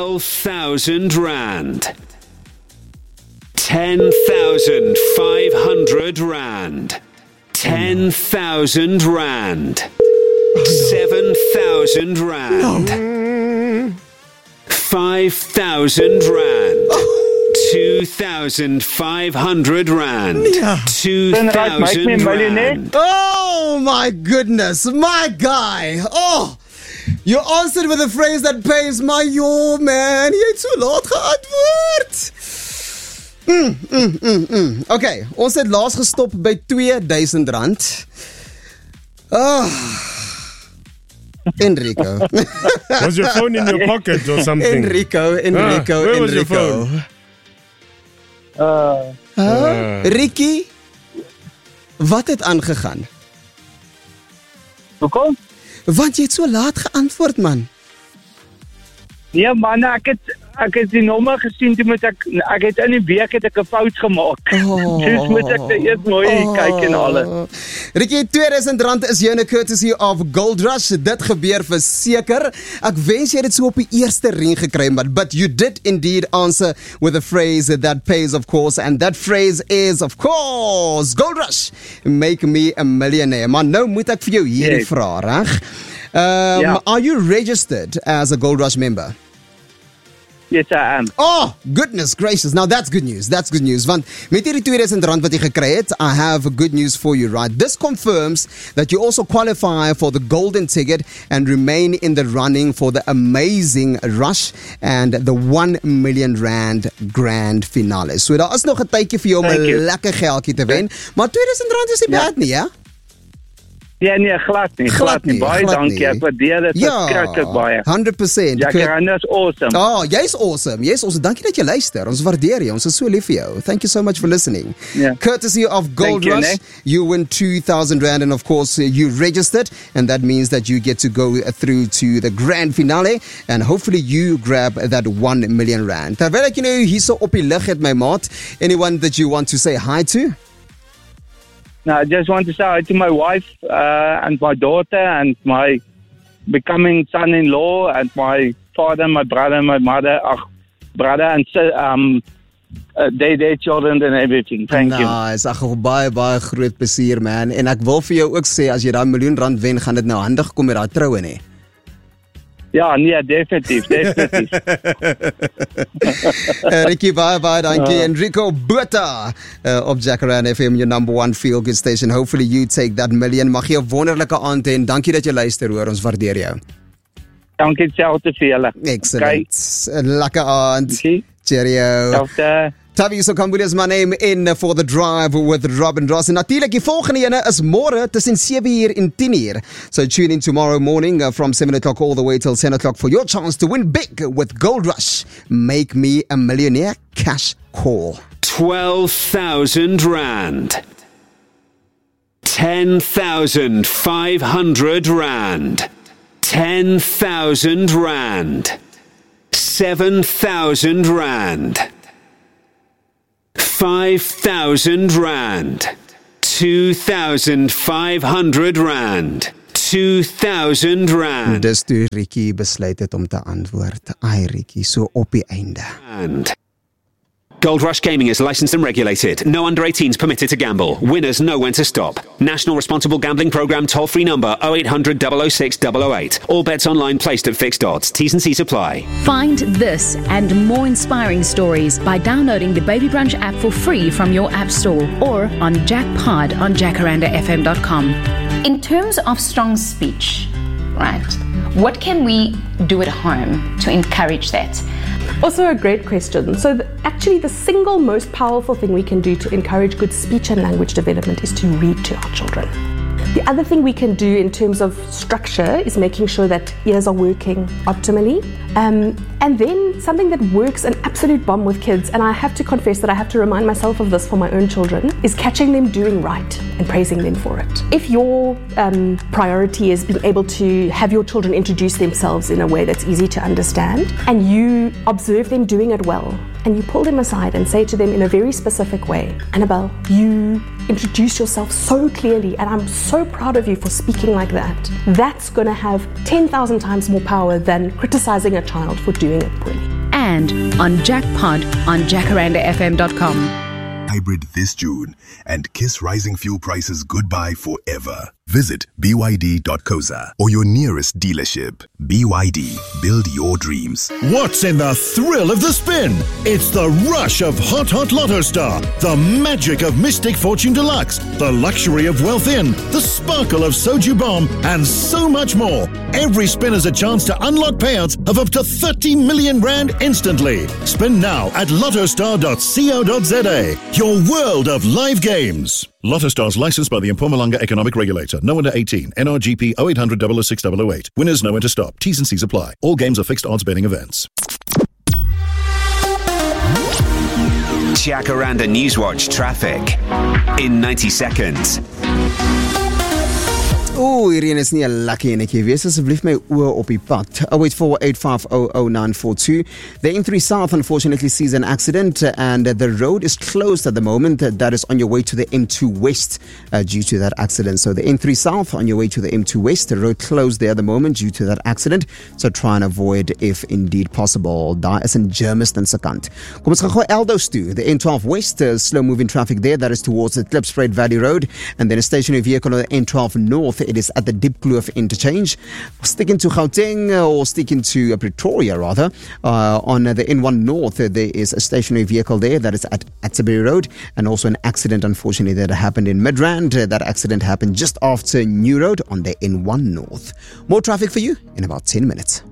12,000 rand. 10,500 rand. 10,000 rand. 7,000 rand. 5,000 rand. 2,500 rand. 2,000 rand. Oh my goodness, my guy. Oh, you answered with a phrase that pays my yo, man. Jy het so laat geantwoord. Okay, ons het laas gestop by 2,000 rand. Enrico. Was your phone in your pocket or something? Enrico. Where was your phone? Ricky, wat het aangegaan? Hoekom? Want jy het so laat geantwoord, man. Nee man, ek het die nommer gesien, toe moet ek het in die week het ek 'n fout gemaak. Dus moet ek eers mooi kyk en alles. Ricky, 2,000 rand is jou 'n courtesy of Gold Rush. Dit gebeur verseker. Ek wens jy het dit so op die eerste ring gekry, but you did indeed answer with a phrase that pays, of course, and that phrase is, of course, Gold Rush. Make me a millionaire. Maar nou moet ek vir jou hierdie vra, reg? Are you registered as a Gold Rush member? Yes, I am. Oh, goodness gracious. Now that's good news. That's good news. Want met hierdie 2,000 rand wat jy gekry het, I have good news for you, right? This confirms that you also qualify for the golden ticket and remain in the running for the amazing Rush and the 1 million rand grand finale. So daar is nog 'n tydjie vir jou om 'n lekker geldjie te wen, maar 2,000 rand is nie bad nie, ja? Ja, nee, glad nie. Baie dankie. Ek waardeer dit verskriklik baie. 100%. Jacaranda is awesome. Oh, jy's awesome. Jy's awesome. Dankie dat jy luister. Ons waardeer jou. Ons is so lief vir jou. Thank you so much for listening. Yeah. Courtesy of Gold Rush, you win 2,000 rand, and of course you registered, and that means that you get to go through to the grand finale, and hopefully you grab that 1 million rand. Terwyl ek nou hier so op die lig het, my maat, anyone that you want to say hi to? No, I just want to say hi to my wife and my daughter and my becoming son-in-law and my father, my brother, my mother, brother and their children and everything. Thank you. Nice. Ag, baie groot plesier, man. En ek wil vir jou ook sê, as jy daai miljoen rand wen, gaan dit nou handig kom met daai troue, nê? Ja, nee, definitief. Ricky, bye, dankie. Enrico Botha op Jacaranda FM, your number one feel-good station. Hopefully you take that million. Mag jy 'n wonderlike aand hê en dankie dat jy luister, hoor. Ons waardeer jou. Dankie selfde vir julle. Excellent. Lekker aand. Cheerio. Selfde. Taviso Kambuli is my name in for the drive with Robin Ross. En natuurlijk, die volgende ene is môre tussen 7:00 en 10:00. So tune in tomorrow morning from 7 o'clock all the way till 10 o'clock for your chance to win big with Gold Rush. Make me a millionaire cash call. 12,000 rand. 10,500 rand. 10,000 rand. 7,000 rand. 5,000 rand. 2,500 rand. 2,000 rand. Dus toe Ricky besluit het om te antwoord. Ai Ricky, so op die einde. And Gold Rush Gaming is licensed and regulated. No under 18s permitted to gamble. Winners know when to stop. National Responsible Gambling Program toll-free number 0800 006 008. All bets online placed at fixed odds. T's and C's apply. Find this and more inspiring stories by downloading the Baby Brunch app for free from your app store or on Jackpod on jacarandafm.com. In terms of strong speech, right, what can we do at home to encourage that? Also a great question. So actually the single most powerful thing we can do to encourage good speech and language development is to read to our children. The other thing we can do in terms of structure is making sure that ears are working optimally. And then something that works an absolute bomb with kids, and I have to confess that I have to remind myself of this for my own children, is catching them doing right and praising them for it. If your priority is being able to have your children introduce themselves in a way that's easy to understand, and you observe them doing it well, and you pull them aside and say to them in a very specific way, Annabelle, you introduce yourself so clearly, and I'm so so proud of you for speaking like that. That's going to have 10,000 times more power than criticizing a child for doing it poorly. And on Jackpod on jacarandafm.com. Hybrid this June and kiss rising fuel prices goodbye forever. Visit byd.coza or your nearest dealership. BYD, build your dreams. What's in the thrill of the spin? It's the rush of Hot Lotto Star, the magic of Mystic Fortune Deluxe, the luxury of Wealth In, the sparkle of Soju Bomb, and so much more. Every spin is a chance to unlock payouts of up to 30 million rand instantly. Spin now at lottostar.co.za. Your world of live games. Lotto Stars licensed by the Mpumalanga Economic Regulator. No under 18. NRGP 0800 006 008. Winners know when to stop. T's and C's apply. All games are fixed odds betting events. Jacaranda Newswatch traffic in 90 seconds. Hierdie is nie 'n lucky enetjie wees asseblief my oë op die pad. 0848500942. The N3 South unfortunately sees an accident and the road is closed at the moment. That is on your way to the M2 West due to that accident. So the N3 South on your way to the M2 West, the road closed there at the moment due to that accident. So try and avoid if indeed possible. Daar is in Germiston se kant. Kom ons gaan gou Eldos toe. The N12 West, slow moving traffic there. That is towards the Klipspruit Valley Road, and then a stationary vehicle on the N12 North. It is at the Diepkloof interchange. Sticking to Gauteng or sticking to Pretoria rather, on the N1 North, there is a stationary vehicle there that is at Atterbury Road, and also an accident unfortunately that happened in Midrand. That accident happened just after New Road on the N1 North. More traffic for you in about 10 minutes.